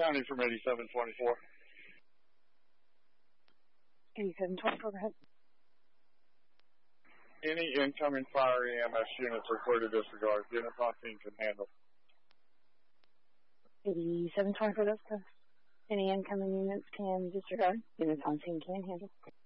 County from 8724. 8724, go ahead. Any incoming fire EMS units are clear to disregard. Units on scene can handle. 8724, that's good. Any incoming units can disregard. Units on scene can handle.